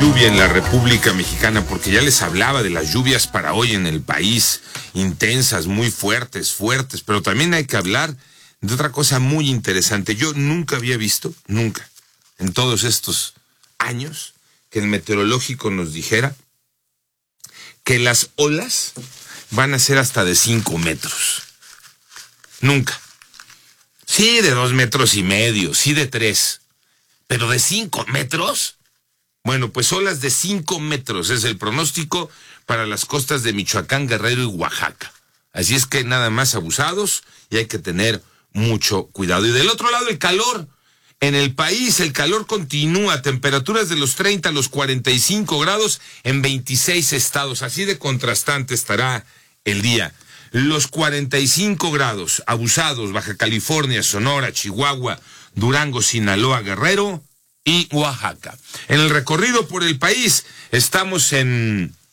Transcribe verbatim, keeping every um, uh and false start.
lluvia en la República Mexicana, porque ya les hablaba de las lluvias para hoy en el país, intensas, muy fuertes, fuertes, pero también hay que hablar de otra cosa muy interesante. Yo nunca había visto, nunca, en todos estos años, que el meteorológico nos dijera que las olas van a ser hasta de cinco metros. Nunca. Sí, de dos metros y medio, sí de tres, pero de cinco metros. Bueno, pues olas de cinco metros es el pronóstico para las costas de Michoacán, Guerrero y Oaxaca. Así es que nada más abusados y hay que tener mucho cuidado. Y del otro lado, el calor. En el país el calor continúa, temperaturas de los treinta a los cuarenta y cinco grados en veintiséis estados. Así de contrastante estará el día. Los cuarenta y cinco grados abusados, Baja California, Sonora, Chihuahua, Durango, Sinaloa, Guerrero y Oaxaca. En el recorrido por el país estamos en